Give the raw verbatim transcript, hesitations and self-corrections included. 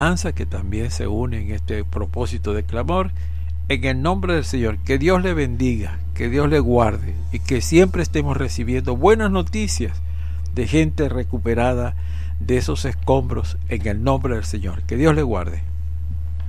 que también se une en este propósito de clamor. En el nombre del Señor, que Dios le bendiga, que Dios le guarde y que siempre estemos recibiendo buenas noticias de gente recuperada de esos escombros en el nombre del Señor. Que Dios le guarde.